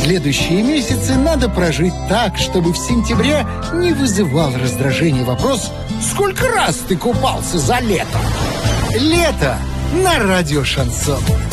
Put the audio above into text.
Следующие месяцы надо прожить так, чтобы в сентябре не вызывал раздражения вопрос: сколько раз ты купался за лето? Лето на радио «Шансон».